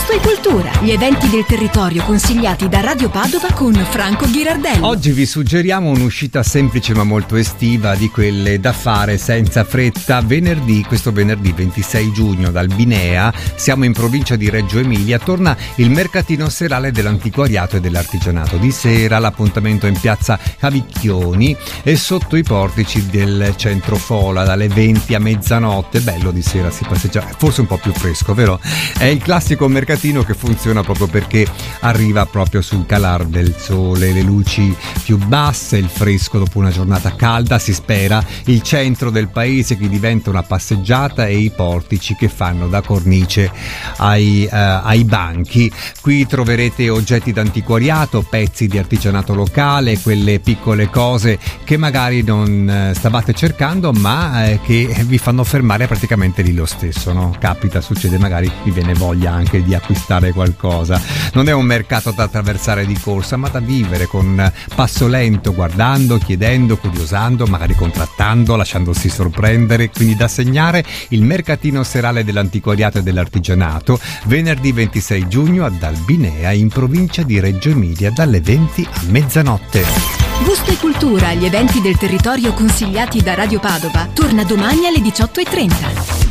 Gusto e cultura, gli eventi del territorio consigliati da Radio Padova con Franco Ghirardelli. Oggi vi suggeriamo un'uscita semplice ma molto estiva, di quelle da fare senza fretta. Questo venerdì 26 giugno dal Binea, siamo in provincia di Reggio Emilia, torna il mercatino serale dell'antiquariato e dell'artigianato. Di sera l'appuntamento è in piazza Cavicchioni e sotto i portici del centro Fola dalle 20 a mezzanotte. Bello di sera, si passeggia, forse un po' più fresco, vero? È il classico mercatino che funziona proprio perché arriva proprio sul calar del sole, le luci più basse, il fresco dopo una giornata calda, si spera, il centro del paese che diventa una passeggiata e i portici che fanno da cornice ai banchi. Qui troverete oggetti d'antiquariato, pezzi di artigianato locale, quelle piccole cose che magari non stavate cercando ma che vi fanno fermare praticamente lì lo stesso, no? Capita, succede, magari vi viene voglia anche di acquistare qualcosa. Non è un mercato da attraversare di corsa, ma da vivere con passo lento, guardando, chiedendo, curiosando, magari contrattando, lasciandosi sorprendere. Quindi da segnare il mercatino serale dell'antiquariato e dell'artigianato venerdì 26 giugno ad Albinea in provincia di Reggio Emilia dalle 20 a mezzanotte. Gusto e cultura, gli eventi del territorio consigliati da Radio Padova, torna domani alle 18:30.